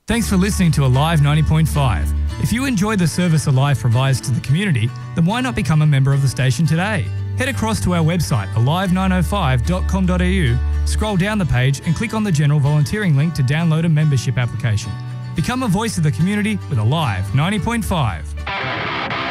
Thanks for listening to Alive 90.5. If you enjoy the service Alive provides to the community, then why not become a member of the station today? Head across to our website, alive905.com.au, scroll down the page and click on the general volunteering link to download a membership application. Become a voice of the community with Alive 90.5.